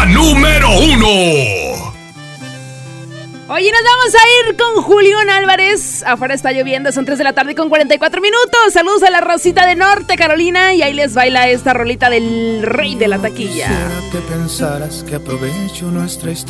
número 1. Oye, nos vamos a ir con Julián Álvarez. Afuera está lloviendo, son 3 de la tarde con 44 minutos. Saludos a la Rosita de Norte Carolina. Y ahí les baila esta rolita del rey de la taquilla. Quisiera que pensaras que aprovecho nuestra historia.